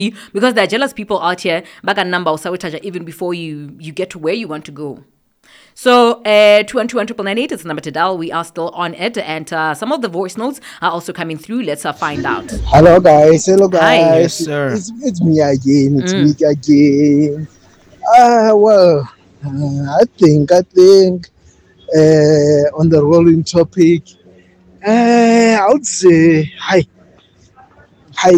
because there are jealous people out here back at number even before you get to where you want to go. So 212-998 is the number to dial. We are still on it, and some of the voice notes are also coming through. Let's find out. Hello guys, Hi. Yes, sir. It's me again. It's me again. Well, I think on the rolling topic, I would say, hi.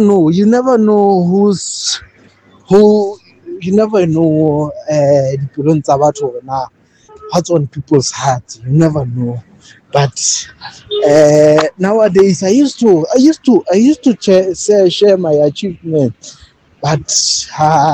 Who. You never know. Dipelong tsa batho na what's on people's hearts. You never know. But nowadays, I used to share my achievements, but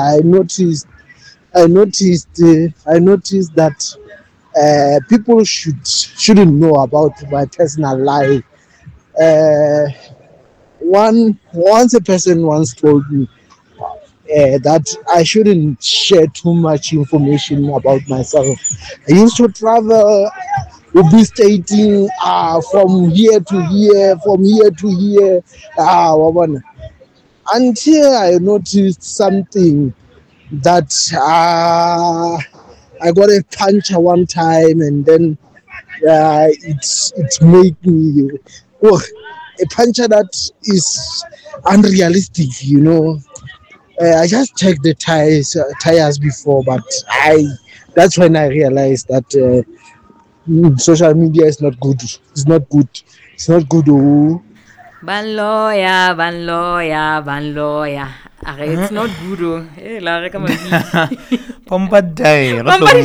I noticed that people shouldn't know about my personal life. Uh, once a person once told me that I shouldn't share too much information about myself. I used to travel, would be stating from here to here, from here to here, wabona. Until I noticed something that I got a puncture one time, and then it's made me oh, a puncture that is unrealistic. I just checked the tires before, but that's when I realized that social media is not good. It's not good. It's not good. Oh. Van lawyer. It's not good. Pompadai.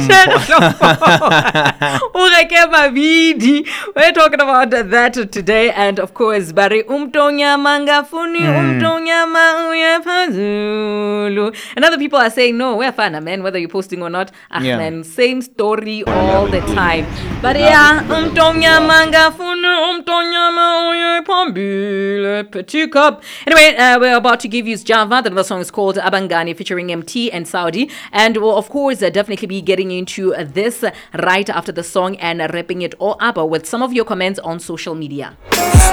We're talking about that today, and of course, Barry umtonya mangafuni umtonya mauya pazulu. And other people are saying, no, we're fine, man, whether you're posting or not. Man, same story all the time. But yeah, umtonya mangafuni umtonya mauya pambile petit cup. Anyway, we're about to give you Java. The song is called Abangani, featuring MT and Saudi, and we'll of course definitely be getting into this right after the song and wrapping it all up with some of your comments on social media.